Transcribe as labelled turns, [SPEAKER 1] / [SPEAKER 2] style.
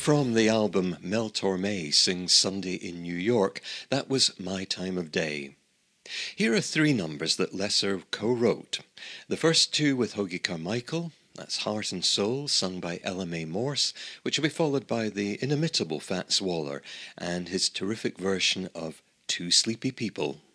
[SPEAKER 1] From the album Mel Torme Sings Sunday in New York, that was My Time of Day. Here are three numbers that Lesser co-wrote. The first two with Hoagy Carmichael, that's Heart and Soul, sung by Ella Mae Morse, which will be followed by the inimitable Fats Waller and his terrific version of Two Sleepy People.